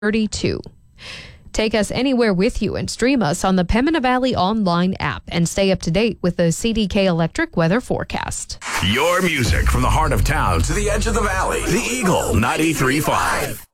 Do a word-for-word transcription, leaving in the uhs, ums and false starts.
thirty-two. Take us anywhere with you and stream us on the Pembina Valley online app and stay up to date with the C D K Electric weather forecast. Your music from the heart of town to the edge of the valley. The Eagle ninety-three point five.